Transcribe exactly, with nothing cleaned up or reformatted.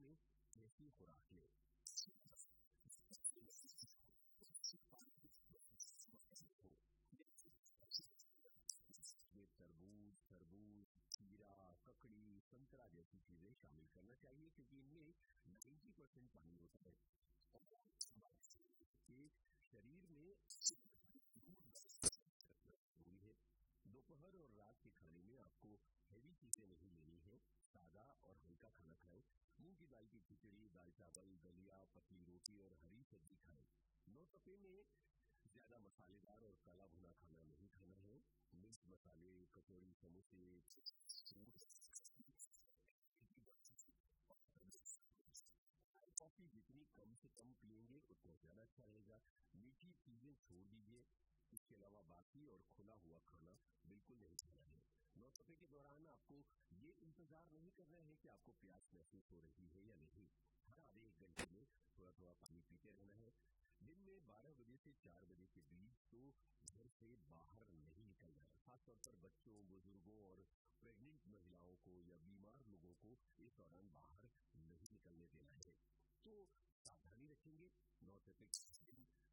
में कैसी खुराक लें। में तरबूज, तरबूज, खीरा, ककड़ी, संतरा जैसी चीजें शामिल करना चाहिए क्योंकि इनमें नब्बे परसेंट पानी होता है और शरीर में जरूरी है। दोपहर और रात के खाने में आपको हैवी चीजें नहीं लेनी है, सादा और हल्का खाना खाएं। मूंग की दाल की खिचड़ी, दाल चावल, दलिया, पतली रोटी और हरी सब्जी खाएं। नौ तपे में ज्यादा मसालेदार और काला भुना खाना नहीं खाना है। मिर्च मसाले, कचौड़ी, समोसे, कॉफी जितनी कम से कम पिएंगे उतना ज्यादा अच्छा रहेगा। मीठी चीजें छोड़ दीजिए। इसके अलावा बासी और खुला हुआ खाना बिल्कुल नहीं खाना है। नौ सफे के दौरान आपको ये इंतजार नहीं करना है कि आपको प्यास महसूस हो रही है या नहीं। हर आधे एक घंटे में थोड़ा थोड़ा पानी पीते रहना है। दिन में बारह बजे से चार बजे के बीच तो घर से बाहर नहीं निकलना है। खासतौर पर बच्चों, बुजुर्गों और प्रेग्नेंट महिलाओं को या बीमार लोगों को इस दौरान बाहर नहीं निकलने देना है। तो सावधानी रखेंगे। नौ से